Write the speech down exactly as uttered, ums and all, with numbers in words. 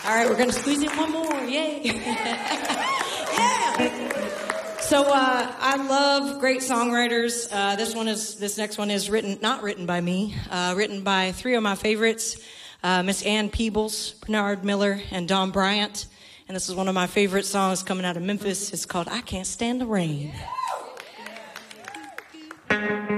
All right, we're going to squeeze in one more. Yay. Yeah. So uh, I love great songwriters. Uh, this one is, this next one is written, not written by me, uh, written by three of my favorites, uh, Miss Ann Peebles, Bernard Miller, and Don Bryant. And this is one of my favorite songs coming out of Memphis. It's called I Can't Stand the Rain.